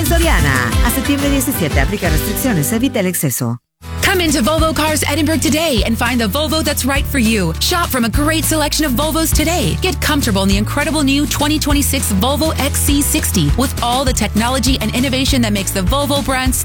Soriana. A septiembre 17, aplica restricciones, evita el exceso. Come into Volvo Cars Edinburgh today and find the Volvo that's right for you. Shop from a great selection of Volvos today. Get comfortable in the incredible new 2026 Volvo XC60 with all the technology and innovation that makes the Volvo brand